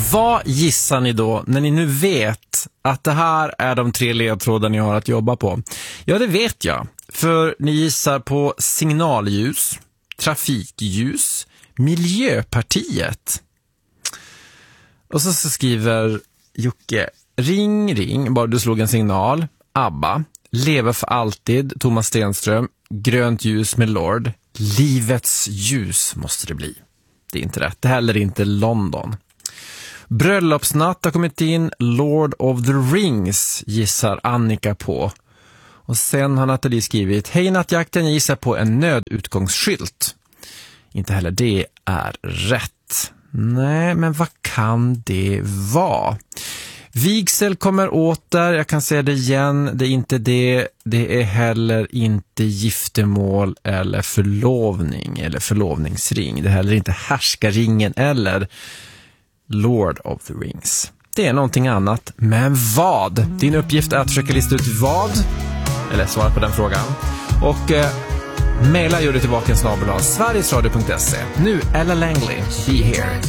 Vad gissar ni då när ni nu vet att det här är de 3 ledtrådar ni har att jobba på? Ja, det vet jag. För ni gissar på signalljus, trafikljus, Miljöpartiet. Och så skriver Jocke: ring, ring, bara du slog en signal. ABBA, leva för alltid, Thomas Stenström, grönt ljus med Lord. Livets ljus måste det bli. Det är inte rätt, det heller inte London. Bröllopsnatt har kommit in, Lord of the Rings gissar Annika på. Och sen har Nathalie skrivit: hej nattjakten, jag gissar på en nödutgångsskylt. Inte heller det är rätt. Nej, men vad kan det vara? Vigsel kommer åter, jag kan säga det igen, det är inte det. Det är heller inte giftermål eller förlovning eller förlovningsring. Det är heller inte härskaringen eller Lord of the Rings. Det är någonting annat, men vad? Din uppgift är att försöka lista ut vad, eller svara på den frågan. Och mejla gör det tillbaka @sverigesradio.se. Nu Ella Langley, Be Here.